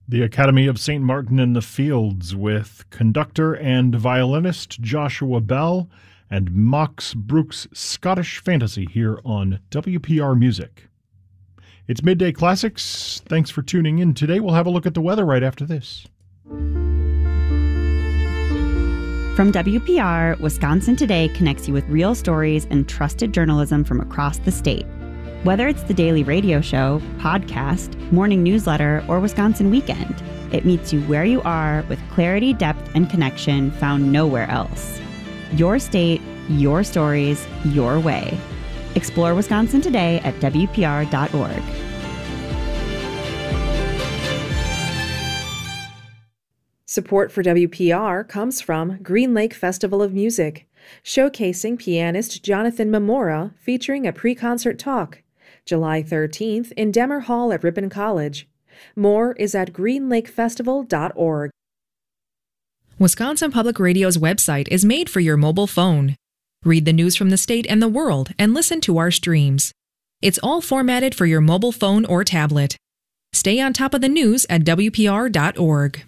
The Academy of St. Martin in the Fields with conductor and violinist Joshua Bell and Max Bruch's Scottish Fantasy here on WPR Music. It's Midday Classics. Thanks for tuning in today. We'll have a look at the weather right after this. From WPR, Wisconsin Today connects you with real stories and trusted journalism from across the state. Whether it's the daily radio show, podcast, morning newsletter, or Wisconsin Weekend, it meets you where you are with clarity, depth, and connection found nowhere else. Your state, your stories, your way. Explore Wisconsin Today at WPR.org. Support for WPR comes from Green Lake Festival of Music, showcasing pianist Jonathan Mamora featuring a pre-concert talk, July 13th in Demmer Hall at Ripon College. More is at greenlakefestival.org. Wisconsin Public Radio's website is made for your mobile phone. Read the news from the state and the world and listen to our streams. It's all formatted for your mobile phone or tablet. Stay on top of the news at WPR.org.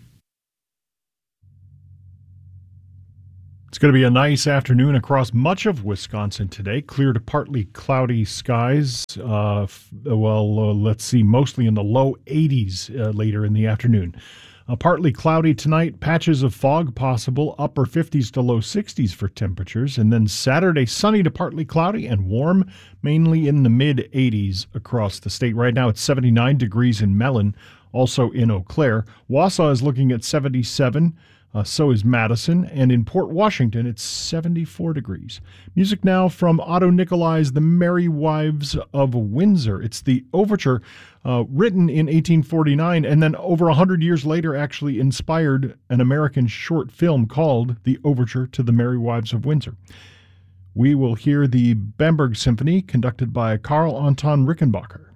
It's going to be a nice afternoon across much of Wisconsin today. Clear to partly cloudy skies. Let's see, mostly in the low 80s later in the afternoon. Partly cloudy tonight, patches of fog possible, upper 50s to low 60s for temperatures. And then Saturday, sunny to partly cloudy and warm, mainly in the mid 80s across the state. Right now it's 79 degrees in Mellon, also in Eau Claire. Wausau is looking at 77. So is Madison, and in Port Washington, it's 74 degrees. Music now from Otto Nicolai's The Merry Wives of Windsor. It's the overture written in 1849, and then over 100 years later actually inspired an American short film called The Overture to The Merry Wives of Windsor. We will hear the Bamberg Symphony, conducted by Karl Anton Rickenbacker.